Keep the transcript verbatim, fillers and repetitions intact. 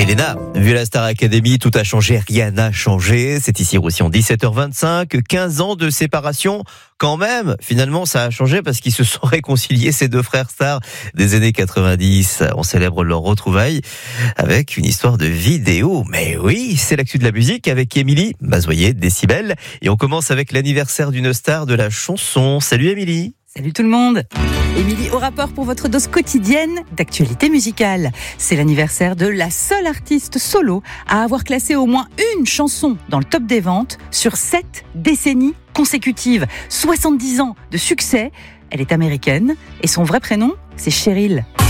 Elena, vu la Star Academy, tout a changé, rien n'a changé. C'est ici Roussillon, dix-sept heures vingt-cinq, quinze ans de séparation. Quand même, finalement, ça a changé parce qu'ils se sont réconciliés, ces deux frères stars des années quatre-vingt-dix. On célèbre leur retrouvaille avec une histoire de vidéo. Mais oui, c'est l'actu de la musique avec Émilie Mazoyer, Décibel. Et on commence avec l'anniversaire d'une star de la chanson. Salut Émilie. Salut tout le monde. Émilie au rapport pour votre dose quotidienne d'actualité musicale. C'est l'anniversaire de la seule artiste solo à avoir classé au moins une chanson dans le top des ventes sur sept décennies consécutives. soixante-dix ans de succès. Elle est américaine et son vrai prénom, c'est Cheryl.